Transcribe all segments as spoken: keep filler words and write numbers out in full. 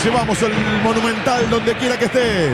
llevamos el Monumental donde quiera que estés.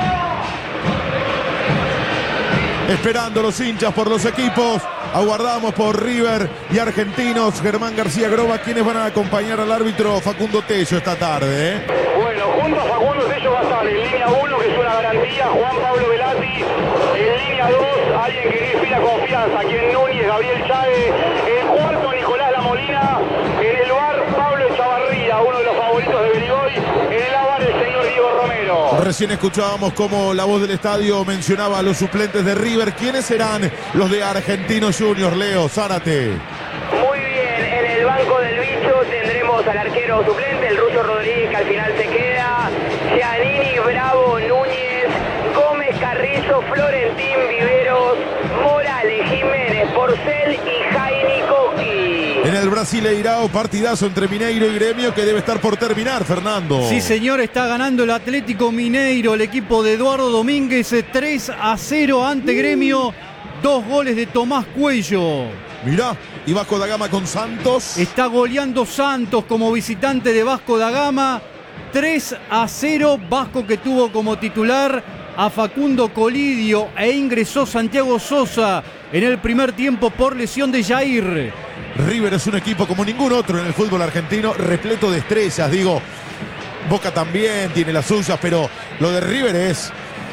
Esperando los hinchas por los equipos. Aguardamos por River y Argentinos. Germán García Groba, quienes van a acompañar al árbitro Facundo Tello esta tarde, ¿eh? Bueno, junto a Facundo Tello va a estar en línea uno, que es una garantía, Juan Pablo Velati. En línea dos, alguien que inspira confianza, quien Núñez, Gabriel Chávez. El cuarto, Nicolás La Molina. En el bar, Pablo Echavarría, uno de los favoritos de Beligoy. En el bar, el señor Diego Romero. Recién escuchábamos cómo la voz del estadio mencionaba a los suplentes de River. ¿Quiénes serán los de Argentinos Juniors, Leo Zárate? Muy bien, en el banco del bicho tendremos al arquero suplente, el Rucho Rodríguez, que al final se queda. Giannini, Bravo, Núñez, Gómez, Carrizo, Florentín, Viveros, Morales, Jiménez, Porcel y Jaini Koski. En el Brasileirao, partidazo entre Mineiro y Gremio que debe estar por terminar, Fernando. Sí, señor, está ganando el Atlético Mineiro, el equipo de Eduardo Domínguez, tres a cero ante Gremio. Dos goles de Tomás Cuello. Mirá, y Vasco da Gama con Santos. Está goleando Santos como visitante de Vasco da Gama. tres a cero. Vasco, que tuvo como titular a Facundo Colidio e ingresó Santiago Sosa en el primer tiempo por lesión de Jair. River es un equipo como ningún otro en el fútbol argentino, repleto de estrellas. Digo, Boca también tiene las suyas, pero lo de River es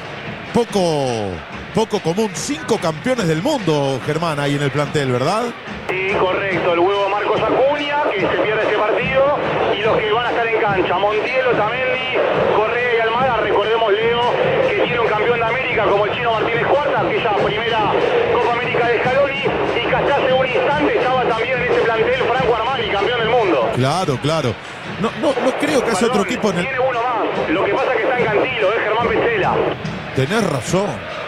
poco... Poco común. Cinco campeones del mundo, Germán, ahí en el plantel, ¿verdad? Sí, correcto. El huevo Marcos Acuña, que se pierde ese partido, y los que van a estar en cancha: Montiel, Otamendi, Correa y Almada. Recordemos, Leo, que tiene un campeón de América como el Chino Martínez Cuarta, aquella primera Copa América de Scaloni, y que hasta hace un instante estaba también en ese plantel Franco Armani, campeón del mundo. Claro, claro. No, no, no creo que haya otro equipo en el... Tiene uno más. Lo que pasa es que está en Cantilo, es Germán Petzela. Tenés razón.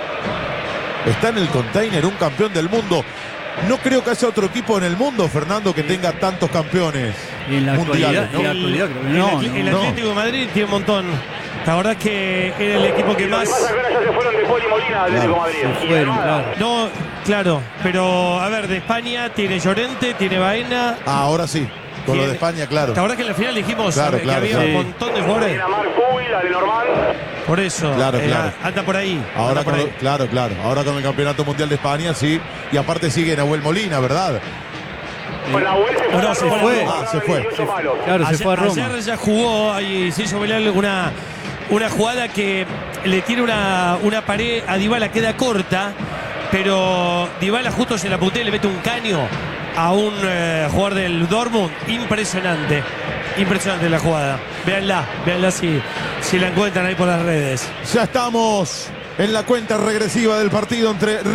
Está en el container un campeón del mundo. No creo que haya otro equipo en el mundo, Fernando, que tenga tantos campeones Y en la mundiales, actualidad, ¿no? en la actualidad creo que no, el, no, el no. Atlético de Madrid tiene un montón. La verdad es que era el equipo que Y lo más... que pasa es que ahora ya se fueron de Poli Molina al Atlético de Madrid. se Y fueron, Almada. claro. No, claro, pero a ver, de España tiene Llorente, tiene Baena. Ah, ahora sí. Con lo de España, claro. La verdad que en la final dijimos Claro, que claro, había claro. un montón de jugadores. Tiene a Marc Puy, la de Normand. Por eso, Claro, eh, claro. anda por ahí. Ahora anda por con ahí. lo- claro, claro. Ahora con el Campeonato Mundial de España, sí. Y aparte sigue Nahuel Molina, ¿verdad? Con la vuelta se fue. No, a se Roma, fue. Roma, Ah, se fue. dieciocho palos. Claro, se Ayer, fue a Roma. ayer ya jugó y se hizo bailar una, una jugada que le tiene una, una pared a Dybala, queda corta, pero Dybala justo se la puntea y le mete un caño a un eh, jugador del Dortmund. Impresionante, impresionante la jugada. Véanla, véanla si, si la encuentran ahí por las redes. Ya estamos en la cuenta regresiva del partido entre